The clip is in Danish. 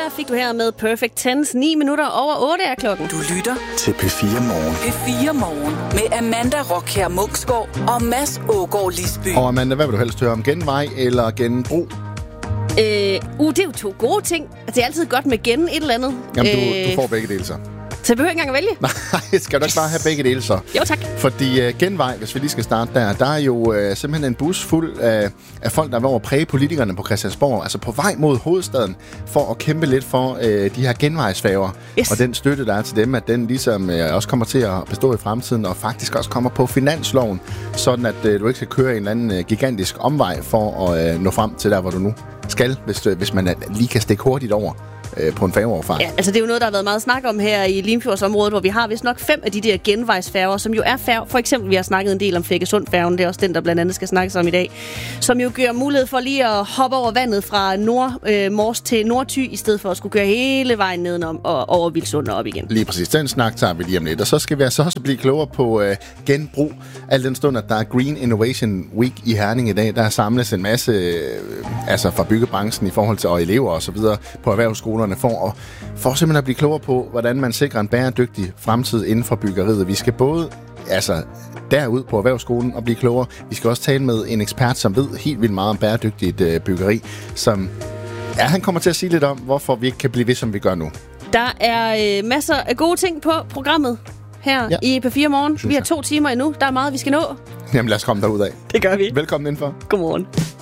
fik du her med Perfect Tens. 9 minutter over 8 er klokken. Du lytter til P4 Morgen. P4 Morgen med Amanda Rockher Munksgaard og Mads Ågaard Lisby. Og Amanda, hvad vil du helst høre om? Genvej eller genbrug? Det er jo to gode ting. Det er altid godt med gen et eller andet. Jamen, du får begge dele så. Så jeg behøver ikke engang at vælge? Nej, skal du ikke bare have begge dele så? Jo, tak. Fordi Genvej, hvis vi lige skal starte der er jo simpelthen en bus fuld af folk, der vil over præge politikerne på Christiansborg. Altså på vej mod hovedstaden for at kæmpe lidt for de her genvejsfærger. Yes. Og den støtte, der er til dem, at den ligesom også kommer til at bestå i fremtiden, og faktisk også kommer på finansloven, sådan at du ikke skal køre en eller anden gigantisk omvej for at nå frem til der, hvor du nu skal, hvis man lige kan stikke hurtigt over på en færgeoverfart. Ja, altså det er jo noget, der har været meget snak om her i Limfjordsområdet, hvor vi har vist nok 5 af de der genvejsfærger, som jo er færger. For eksempel, vi har snakket en del om Fækkesundfærgen, det er også den, der blandt andet skal snakkes om i dag, som jo gør mulighed for lige at hoppe over vandet fra Nordmors til Nordthy, i stedet for at skulle køre hele vejen nedenom og over Vilsund og op igen. Lige præcis, den snak tager vi lige om lidt. Og så skal vi altså også blive klogere på genbrug. Al den stund, at der er Green Innovation Week i Herning i dag, der samles en masse fra byggebranchen i forhold til elever og så videre på erhvervsskolerne for simpelthen at blive klogere på, hvordan man sikrer en bæredygtig fremtid inden for byggeriet. Vi skal både derud på erhvervsskolen og blive klogere. Vi skal også tale med en ekspert, som ved helt vildt meget om bæredygtigt byggeri, som han kommer til at sige lidt om, hvorfor vi ikke kan blive ved, som vi gør nu. Der er masser af gode ting på programmet her i P4 Morgen. Vi har 2 timer endnu. Der er meget, vi skal nå. Jamen lad os komme derud af. Det gør vi. Velkommen indenfor. Godmorgen.